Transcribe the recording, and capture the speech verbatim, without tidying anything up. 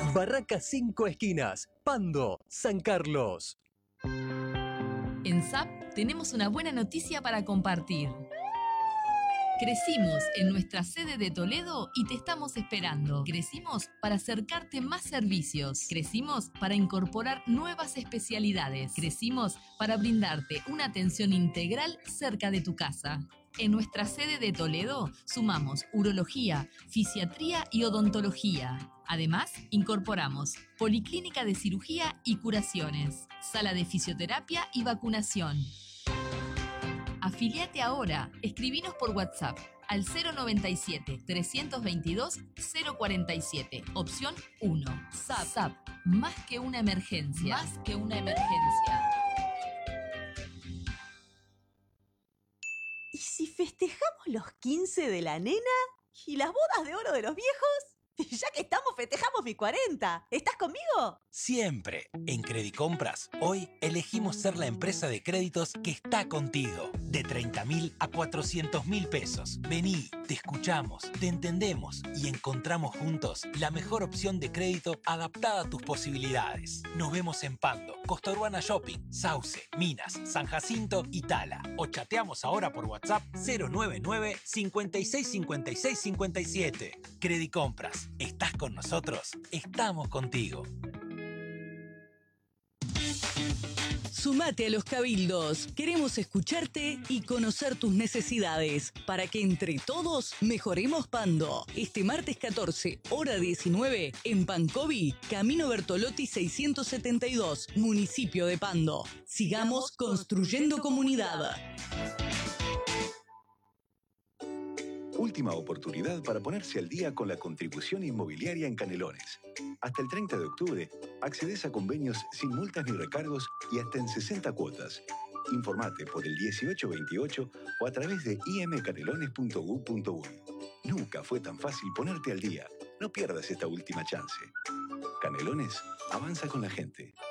Barraca Cinco Esquinas, Pando, San Carlos. En S A P tenemos una buena noticia para compartir. Crecimos en nuestra sede de Toledo y te estamos esperando. Crecimos para acercarte más servicios. Crecimos para incorporar nuevas especialidades. Crecimos para brindarte una atención integral cerca de tu casa. En nuestra sede de Toledo sumamos urología, fisiatría y odontología. Además, incorporamos policlínica de cirugía y curaciones, sala de fisioterapia y vacunación. Afiliate ahora. Escribinos por WhatsApp al cero noventa y siete, trescientos veintidós, cero cuarenta y siete, opción uno. S A P, S A P, más que una emergencia. Más que una emergencia. ¿Y si festejamos los quince de la nena y las bodas de oro de los viejos? Ya que estamos, festejamos mi cuarenta. ¿Estás conmigo? Siempre. En Credicompras, hoy elegimos ser la empresa de créditos que está contigo. De treinta mil a cuatrocientos mil pesos. Vení, te escuchamos, te entendemos y encontramos juntos la mejor opción de crédito adaptada a tus posibilidades. Nos vemos en Pando, Costa Urbana Shopping, Sauce, Minas, San Jacinto y Tala. O chateamos ahora por WhatsApp cero nueve nueve, cincuenta y seis, cincuenta y seis, cincuenta y siete. Credicompras. ¿Estás con nosotros? Estamos contigo. Sumate a los cabildos. Queremos escucharte y conocer tus necesidades para que entre todos mejoremos Pando. Este martes catorce, hora diecinueve, en Pancovi, Camino Bertolotti seiscientos setenta y dos, municipio de Pando. Sigamos construyendo comunidad. Última oportunidad para ponerse al día con la contribución inmobiliaria en Canelones. Hasta el treinta de octubre, accedes a convenios sin multas ni recargos y hasta en sesenta cuotas. Informate por el dieciocho veintiocho o a través de i m canelones punto gov punto uy. Nunca fue tan fácil ponerte al día. No pierdas esta última chance. Canelones, avanza con la gente.